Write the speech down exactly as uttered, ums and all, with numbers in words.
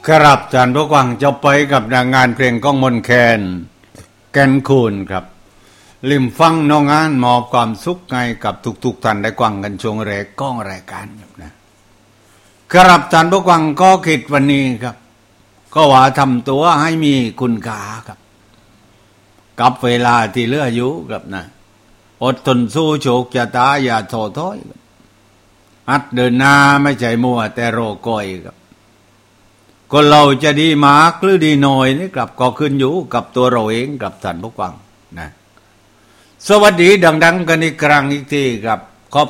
ครับท่านผู้ฟังจะไปกับงานเพลงก้องมนแคนแก่นคูนครับริมฟังน้องงานมอบความสุขไงกับทุกๆท่านได้ฟังกันช่วงแรกก้องรายการครับนะครับท่านผู้ฟังก็คิดวันนี้ครับก็ว่าทำตัวให้มีคุณค่าครับกับเวลาที่เหลืออยู่ครับนะอดทนสู้โชคชะตาอย่าท้อถอยหัดเดินหน้าไม่ใช่มัวแต่รอคอยครับคนเราจะดีมากหรือดีน้อยนี่ครับก็ขึ้นอยู่กับตัวเราเองกับท่านผู้ฟังนะสวัสดีดังๆกันอีกครั้งอีกทีครับ